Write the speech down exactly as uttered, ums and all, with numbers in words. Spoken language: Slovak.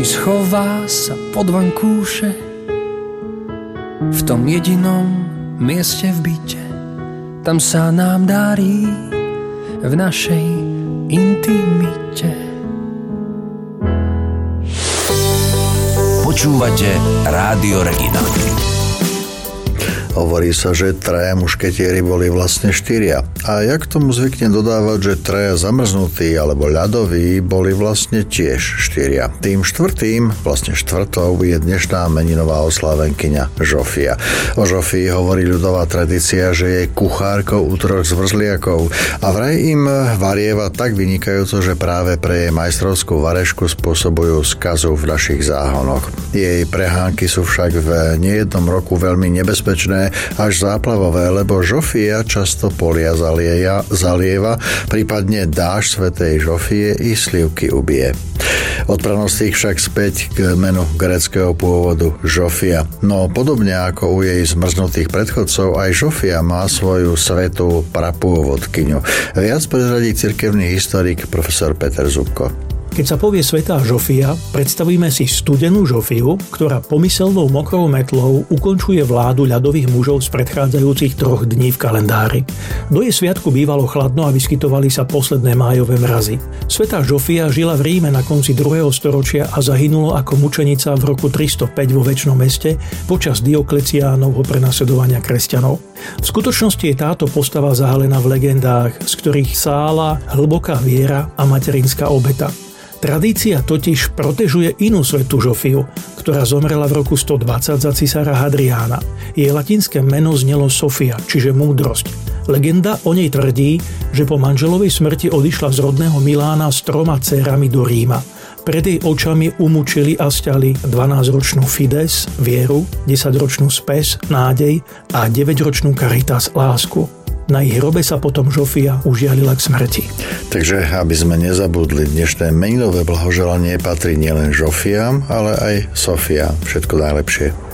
či schová sa pod vankúše v tom jedinom mieste v byte. Tam sa nám darí v našej intimite. Počúvate Rádio Regina. Hovorí sa, že traja mušketieri boli vlastne štyria. A ja k tomu zvyknem dodávať, že traja zamrznutí alebo ľadoví boli vlastne tiež štyria. Tým štvrtým, vlastne štvrtou, je dnešná meninová oslávenkyňa Žofia. O Žofii hovorí ľudová tradícia, že je kuchárkou útroch zmrzliakov a vraj im varieva tak vynikajúco, že práve pre jej majstrovskú varešku spôsobujú skazu v našich záhonoch. Jej prehánky sú však v nejednom roku veľmi nebezpečné až záplavové, lebo Žofia často polia zalieja, zalieva, prípadne dážď svätej Žofie i slivky ubije. Od pranostých však späť k menu gréckeho pôvodu Žofia. No podobne ako u jej zmrznutých predchodcov, aj Žofia má svoju svätú prapôvodkyňu. Viac prezradí cirkevný historik profesor Peter Zubko. Keď sa povie svätá Žofia, predstavíme si studenú Žofiu, ktorá pomyselnou mokrou metlou ukončuje vládu ľadových mužov z predchádzajúcich troch dní v kalendári. Do jej sviatku bývalo chladno a vyskytovali sa posledné májové mrazy. Svätá Žofia žila v Ríme na konci druhého storočia a zahynulo ako mučenica v roku tristopäť vo Večnom meste počas Diokleciánovho prenasledovania kresťanov. V skutočnosti je táto postava zahalená v legendách, z ktorých sála hlboká viera a materinská obeta. Tradícia totiž protežuje inú svätú Žofiu, ktorá zomrela v roku stodvadsať za cisára Hadriána. Jej latinské meno znelo Sofia, čiže múdrosť. Legenda o nej tvrdí, že po manželovej smrti odišla z rodného Milána s troma dcérami do Ríma. Pred jej očami umučili a sťali dvanásťročnú Fides, vieru, desaťročnú Spes, nádej a deväťročnú Caritas, lásku. Na ich hrobe sa potom Žofia užialila k smrti. Takže, aby sme nezabudli, dnešné meninové blahoželanie patrí nielen Žofiám, ale aj Sofia. Všetko najlepšie.